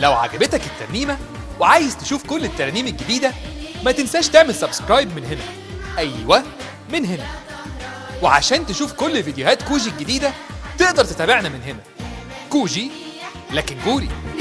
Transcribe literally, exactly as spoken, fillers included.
لو عجبتك الترنيمة وعايز تشوف كل الترانيم الجديدة ما تنساش تعمل سبسكرايب من هنا. أيوة، من هنا. وعشان تشوف كل فيديوهات كوجي الجديدة تقدر تتابعنا من هنا. كوجي لكن جوري.